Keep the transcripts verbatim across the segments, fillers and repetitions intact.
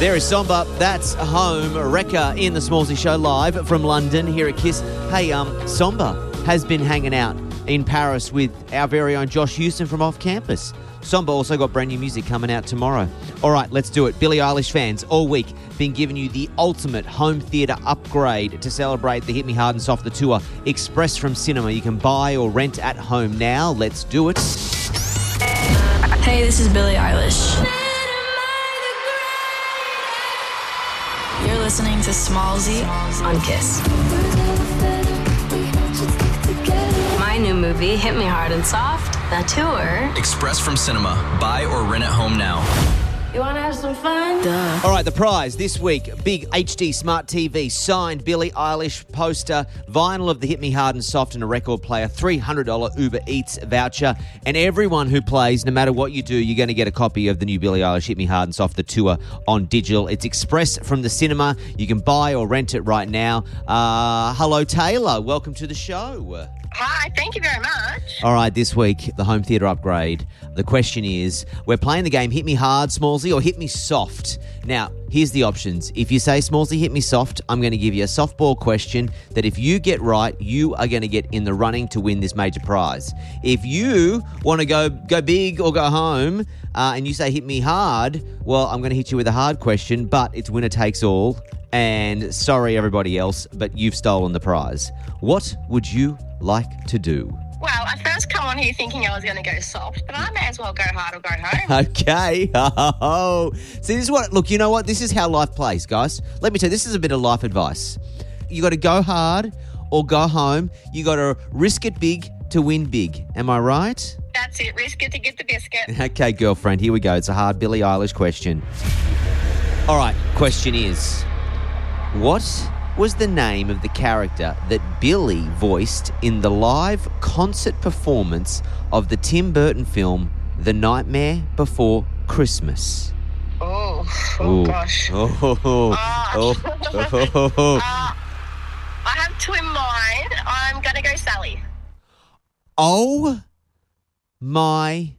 There is Somba. That's home. Rekha in the Smallsy Show live from London here at Kiss. Hey, um, Somba has been hanging out in Paris with our very own Josh Houston from Off Campus. Somba also got brand new music coming out tomorrow. All right, let's do it. Billie Eilish fans all week been giving you the ultimate home theatre upgrade to celebrate the Hit Me Hard and Soft the tour. Express from Cinema. You can buy or rent at home now. Let's do it. Hey, this is Billie Eilish. You're listening to Smallsy on Kiss. My new movie, Hit Me Hard and Soft, the tour. Express from Cinema. Buy or rent at home now. You want to have some fun? Duh. All right, the prize this week, big H D Smart T V, signed Billie Eilish poster, vinyl of the Hit Me Hard and Soft and a record player, three hundred dollars Uber Eats voucher. And everyone who plays, no matter what you do, you're going to get a copy of the new Billie Eilish Hit Me Hard and Soft, the tour on digital. It's Express from the Cinema. You can buy or rent it right now. Uh, hello, Taylor. Welcome to the show. Hi, thank you very much. All right, this week, the home theatre upgrade. The question is, we're playing the game Hit Me Hard, Smallsy, or Hit Me Soft. Now, here's the options. If you say, Smallsy, hit me soft, I'm going to give you a softball question that if you get right, you are going to get in the running to win this major prize. If you want to go go big or go home uh, and you say, hit me hard, well, I'm going to hit you with a hard question, but it's winner takes all. And sorry, everybody else, but you've stolen the prize. What would you like to do? Well, I first come on here thinking I was going to go soft, but I may as well go hard or go home. Okay. Oh. See, this is what, look, you know what? This is how life plays, guys. Let me tell you, this is a bit of life advice. You got to go hard or go home. You got to risk it big to win big. Am I right? That's it. Risk it to get the biscuit. Okay, girlfriend, here we go. It's a hard Billie Eilish question. All right, question is, what was the name of the character that Billie voiced in the live concert performance of the Tim Burton film The Nightmare Before Christmas? Oh, oh Ooh. gosh. Oh, oh, oh, Ah. oh, oh, oh. Uh, I have two in mind. I'm going to go Sally. Oh my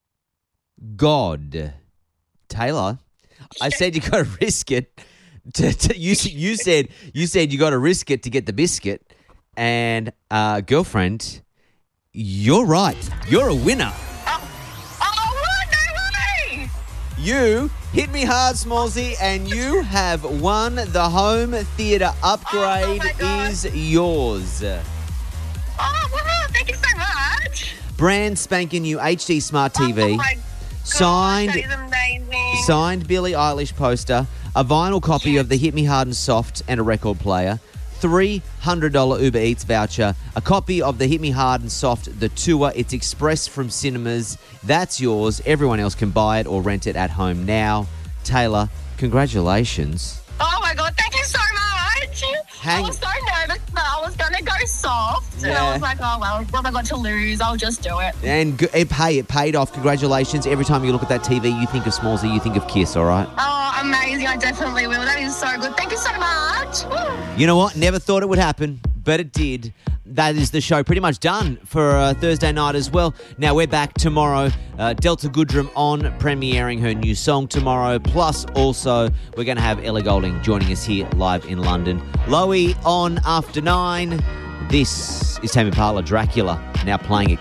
God. Taylor, I said you got to risk it. To, to, you, you said you said you got to risk it to get the biscuit, and uh, girlfriend, you're right. You're a winner. Oh, oh what? No way! You hit me hard, Smallsy, and you have won. The home theatre upgrade Oh, my God. is yours. Oh, wow. Thank you so much. Brand spanking new H D Smart T V. Oh, my God. Signed, That is amazing. signed Billie Eilish poster, a vinyl copy of the Hit Me Hard and Soft and a record player, three hundred dollars Uber Eats voucher, a copy of the Hit Me Hard and Soft, the tour. It's Express from Cinemas. That's yours. Everyone else can buy it or rent it at home now. Taylor, congratulations. Oh, my God. Thank you so much. Hang- I was so nervous that I was going to go soft. And Yeah. I was like, oh, well, what have I got to lose? I'll just do it. And g- it, hey, it paid off. Congratulations. Every time you look at that T V, you think of Smallsy, you think of Kiss, all right? Oh, amazing. I definitely will. That is so good. Thank you so much. Woo. You know what? Never thought it would happen, but it did. That is the show pretty much done for uh, Thursday night as well. Now, we're back tomorrow. Uh, Delta Goodrum on, premiering her new song tomorrow. Plus, also, we're going to have Ellie Goulding joining us here live in London. Loey on after nine. This is Tame Impala, Dracula, now playing it.